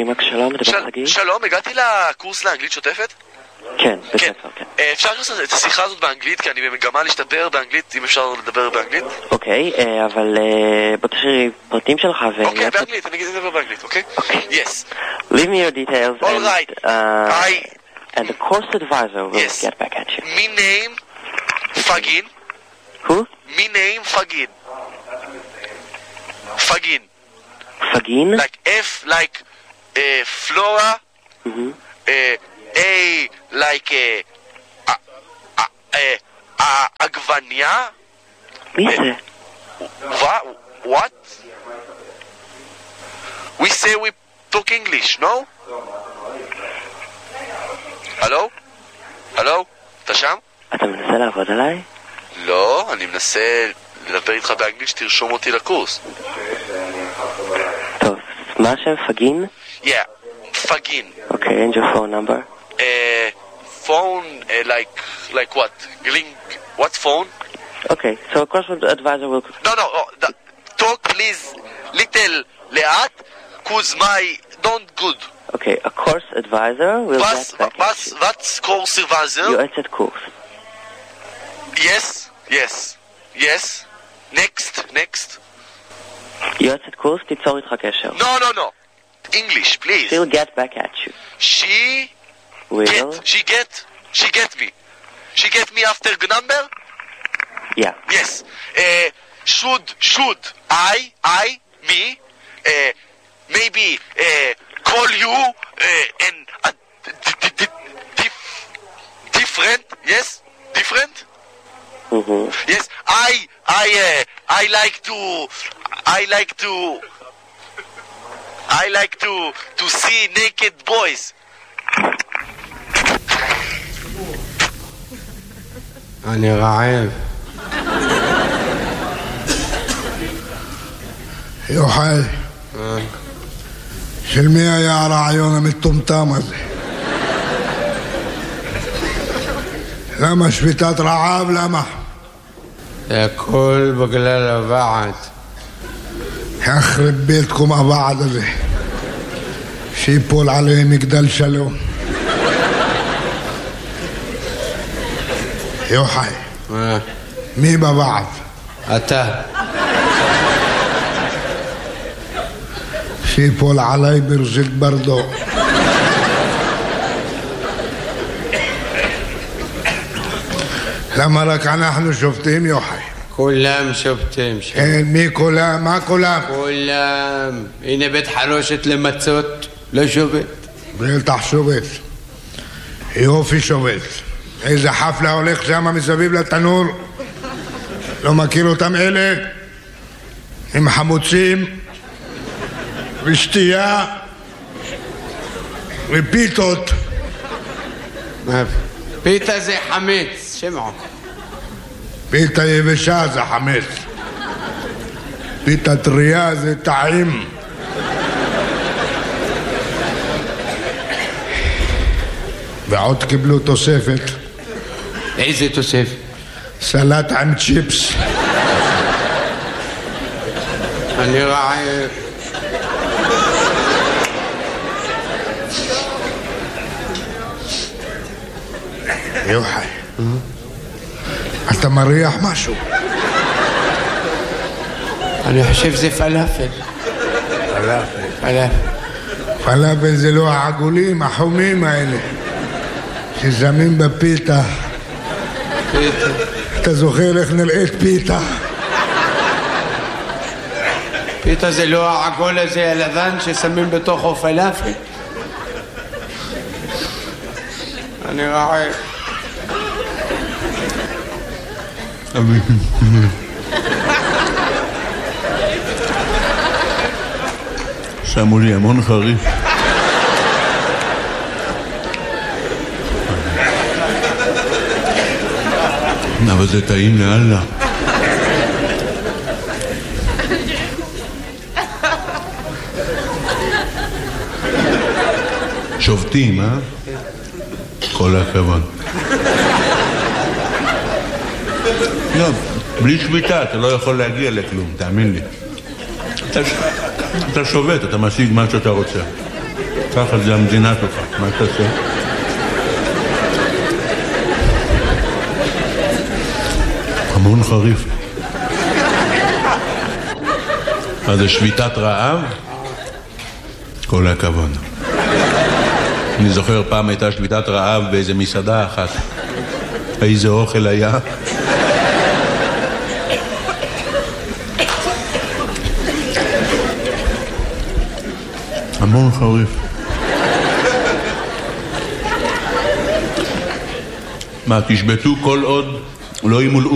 נימק שלום, מדבר חגי. שלום, הגעתי לקורס לאנגלית שוטפת? כן, בספר, כן. אפשר לעשות את השיחה הזאת באנגלית, כי אני במגמה להשתפר באנגלית, אם אפשר לדבר באנגלית? אוקיי, אבל בוא תשאיר פרטים שלך אוקיי, באנגלית, אני אגיד לדבר באנגלית, אוקיי? Yes. Leave me your details All right. and the course advisor will get back at you. Me name Fagin. Who? Me name Fagin. Fagin. Fagin? Like F like Flora. A like עגבניה. מי זה? What? We say we talk English, no? הלו? הלו? אתה שם? אתה מנסה לעבוד עליי? לא, אני מנסה לדבר איתך באנגלית שתרשום אותי לקורס. טוב, מה השם? פגין? Yeah, פגין. Okay, and your phone number? Phone, like what? What phone? Okay, so a course advisor will... No, talk please little לאט, cause my don't good. Okay, a course advisor will get back at you. What's course advisor? יועצת קורס. Yes. Next. יועצת קורס, תיצור איתך קשר. No. English, please. She'll get back at you. She get me. She get me after number? Yeah. Yes. Should me maybe call you and different? Yes? Different? Yes. I like to see naked boys. אני רעב. יוחאי, של מי היה הרעיון המטומטם הזה? למה שביתת רעב? למה? זה הכל בגלל הוועד. יחרב ביתכם הוועד הזה, שיפול עליהם מגדל שלום. יוחאי, מי בוועד? אתה. שיפול עליי ברזית ברדו. למה רק אנחנו שופטים, יוחאי? כולם שופטים. מי כולם? מה כולם? כולם. הנה בית חרושת למצות, לא שובת. בטח שובת. יופי שובת. איזה חפלה הולך שם מסביב לתנור. לא מכיר אותם אלה? עם חמוצים ושתייה ופיתות. פיתה זה חמץ, שמעו. פיתה יבשה זה חמץ. פיתה טריה זה טעים. ועוד קיבלו תוספת. איזה תוספת? סלט עם צ'יפס. אני רעב. יוחאי, אתה מריח משהו? אני חושב זה פלאפל. פלאפל זה לא העגולים, החומים האלה ששמים בפיתה. אתה זוכר איך נראית פיתה? פיתה זה לא העגול הזה הלבן ששמים בתוכו פלאפל. אני רעב. שמו לי המון חריף. אבל זה טעים לאללה. שובטים, אה? כל הכבוד. לא, בלי שביתה אתה לא יכול להגיע לכלום, תאמין לי. אתה שובת, אתה משיג מה שאתה רוצה. ככה זה המדינה שלך, מה תעשה? המון חריף. אז זה שביתת רעב? כל הכבוד. אני זוכר פעם הייתה שביתת רעב באיזה מסעדה אחת. איזה אוכל היה? המון חריף. מה, תשבטו כל עוד לא ימולאו